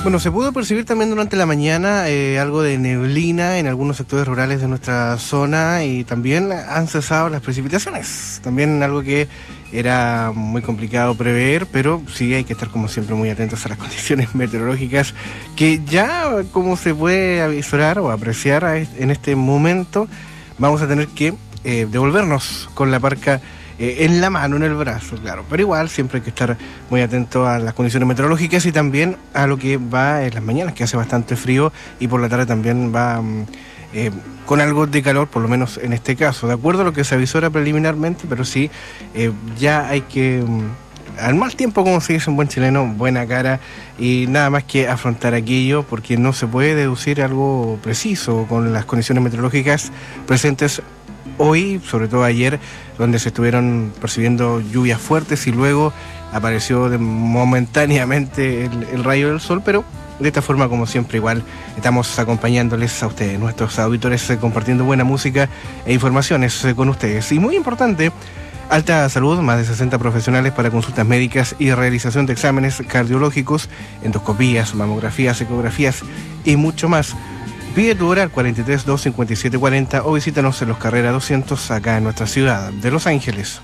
Bueno, se pudo percibir también durante la mañana algo de neblina en algunos sectores rurales de nuestra zona y también han cesado las precipitaciones. También algo que era muy complicado prever, pero sí hay que estar como siempre muy atentos a las condiciones meteorológicas que ya, como se puede avisorar o apreciar en este momento, vamos a tener que devolvernos con la parca en la mano, en el brazo, claro. Pero igual siempre hay que estar muy atento a las condiciones meteorológicas y también a lo que va en las mañanas, que hace bastante frío, y por la tarde también va con algo de calor, por lo menos en este caso, de acuerdo a lo que se avisora preliminarmente, pero sí, ya hay que... al mal tiempo, como se dice en buen chileno, buena cara, y nada más que afrontar aquello, porque no se puede deducir algo preciso con las condiciones meteorológicas presentes hoy, sobre todo ayer, donde se estuvieron percibiendo lluvias fuertes y luego apareció momentáneamente el rayo del sol, pero de esta forma, como siempre, igual estamos acompañándoles a ustedes, nuestros auditores, compartiendo buena música e informaciones con ustedes. Y muy importante, Alta Salud, más de 60 profesionales para consultas médicas y realización de exámenes cardiológicos, endoscopías, mamografías, ecografías y mucho más. Pide tu hora al 43 257 40 o visítanos en Los Carrera 200 acá en nuestra ciudad de Los Ángeles.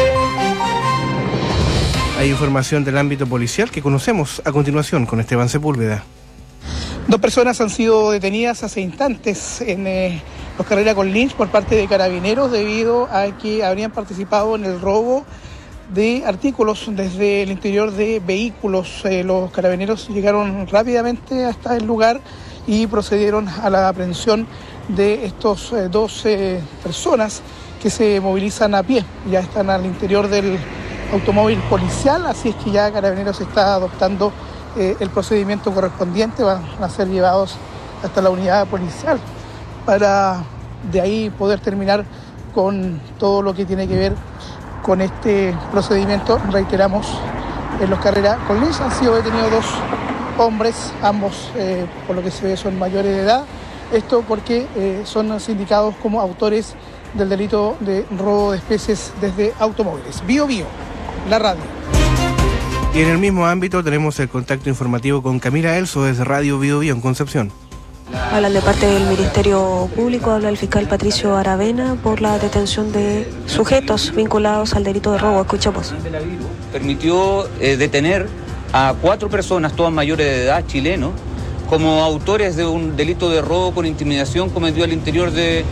Hay información del ámbito policial que conocemos a continuación con Esteban Sepúlveda. 2 personas han sido detenidas hace instantes en Los Carrera con Lynch por parte de carabineros debido a que habrían participado en el robo de artículos desde el interior de vehículos. Los carabineros llegaron rápidamente hasta el lugar y procedieron a la aprehensión de estos 12 personas que se movilizan a pie. Ya están al interior del automóvil policial, así es que ya Carabineros está adoptando el procedimiento correspondiente. Van a ser llevados hasta la unidad policial para de ahí poder terminar con todo lo que tiene que ver con este procedimiento. Reiteramos, en Los Carrera con Lynch han sido detenidos 2 hombres, ambos por lo que se ve son mayores de edad, esto porque son sindicados como autores del delito de robo de especies desde automóviles. Bio Bio, la radio. Y en el mismo ámbito tenemos el contacto informativo con Camila Elso desde Radio Bio Bio en Concepción. Hablan de parte del Ministerio Público, habla el fiscal Patricio Aravena por la detención de sujetos vinculados al delito de robo. Escuchamos. Permitió detener a 4 personas, todas mayores de edad, chilenos, como autores de un delito de robo con intimidación cometido al interior de